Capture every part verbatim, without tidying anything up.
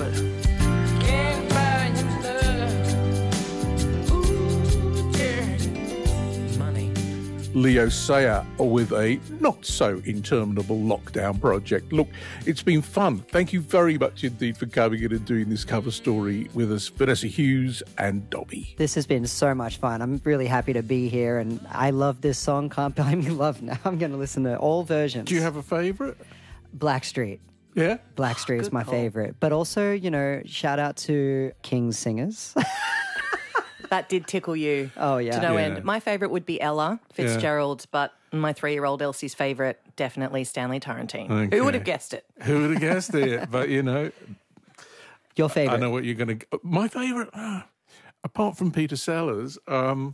but can't buy your love. Ooh, yeah. Money. Leo Sayer with a not-so-interminable lockdown project. Look, it's been fun. Thank you very much indeed for coming in and doing this cover story with us, Vanessa Hughes and Dobby. This has been so much fun. I'm really happy to be here, and I love this song. Can't buy me love now. I'm going to listen to all versions. Do you have a favourite? Blackstreet. Yeah? Blackstreet is Good my call. favourite. But also, you know, shout out to King's Singers. That did tickle you Oh, yeah. to no Yeah. end. My favourite would be Ella Fitzgerald, but my three-year-old Elsie's favourite, definitely Stanley Tarantine. Okay. Who would have guessed it? Who would have guessed it? But, you know, Your I favourite? know what you're going to... My favourite, uh, apart from Peter Sellers, um,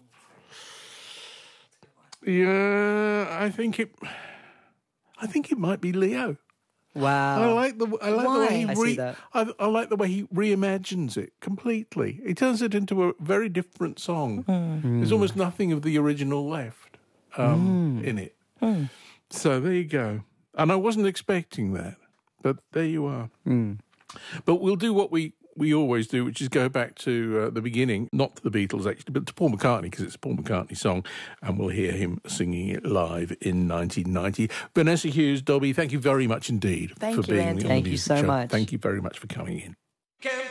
yeah, I think it... I think it might be Leo. Wow. I like the I like the Why? way he I see re, that. I, I like the way he reimagines it completely. He turns it into a very different song. There's almost nothing of the original left um, in it. So there you go. And I wasn't expecting that, but there you are. But we'll do what we we always do, which is go back to uh, the beginning, not to the Beatles actually, but to Paul McCartney, because it's a Paul McCartney song, and we'll hear him singing it live in nineteen ninety. Vanessa Hughes, Dobby, thank you very much indeed Thank for you, being Andy. on Thank the you Music so Show. much. Thank you very much for coming in.